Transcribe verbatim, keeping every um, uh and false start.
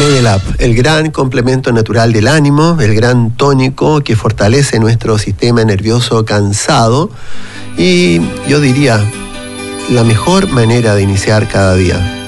Level Up, el gran complemento natural del ánimo, el gran tónico que fortalece nuestro sistema nervioso cansado y yo diría la mejor manera de iniciar cada día.